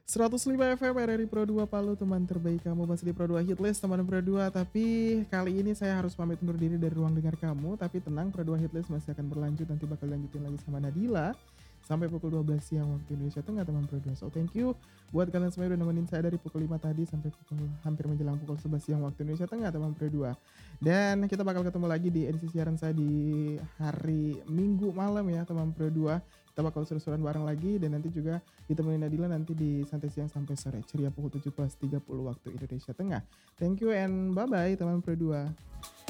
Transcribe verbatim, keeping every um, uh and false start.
seratus lima F M R R I Pro dua Palu, teman terbaik kamu masih di Pro dua Hitlist, teman Pro dua. Tapi kali ini saya harus pamit undur diri dari ruang dengar kamu. Tapi tenang, Pro dua Hitlist masih akan berlanjut. Nanti bakal lanjutin lagi sama Nadila sampai pukul dua belas siang waktu Indonesia Tengah, teman Pro dua. So thank you buat kalian semua udah nemenin saya dari pukul lima tadi sampai pukul hampir menjelang pukul sebelas siang waktu Indonesia Tengah, teman Pro dua. Dan kita bakal ketemu lagi di edisi siaran saya di hari Minggu malam ya, teman Pro dua. Kita bakal seru-seruan bareng lagi dan nanti juga ditemenin Nadila nanti di santai siang sampai sore ceria pukul tujuh belas tiga puluh waktu Indonesia Tengah. Thank you and bye bye teman Pro dua.